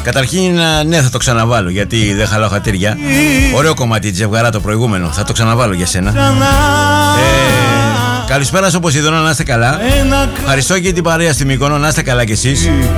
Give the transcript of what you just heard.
Καταρχήν, ναι, θα το ξαναβάλω γιατί δεν χαλάω χατήρια. Ωραίο κομμάτι, Τζευγαρά, το προηγούμενο. Θα το ξαναβάλω για σένα. Καλησπέρα στο Ποσειδώνα, να είστε καλά. Ευχαριστώ και την παρέα στη Μύκονο, να είστε καλά κι εσείς.